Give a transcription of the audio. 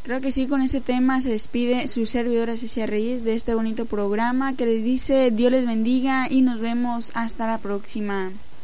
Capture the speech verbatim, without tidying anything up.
Creo que sí, con ese tema se despide su servidora Cecia Reyes de este bonito programa que les dice Dios les bendiga y nos vemos hasta la próxima.